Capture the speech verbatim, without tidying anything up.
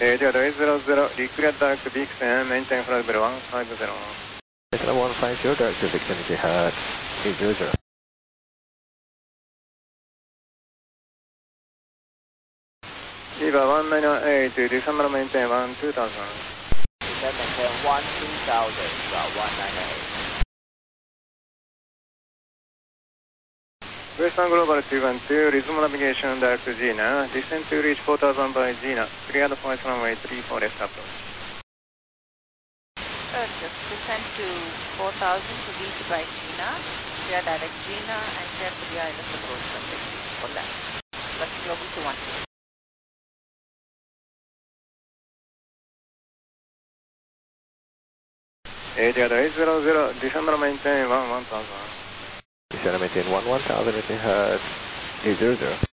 えー、では、ドイゼロゼロ、リクリアダークビクセン、メインテンフライブルいちごゼロ。 Cessna one five zero, Director Victor Jihad eight zero zero. Eva one nine eight, December maintain one two thousand. December maintain one two thousand, one nine eight. Western Global two one two, resume navigation direct to Gina, descend to reach four thousand by Gina, clear the points runway three four left approach. Uh, just descend to four thousand to reach by Gina, clear direct Gina, and clear to the island approach runway for left. Western Global two one two. eight zero zero, December maintain one one thousand. Descend maintain one one thousand, Jihad eight zero zero.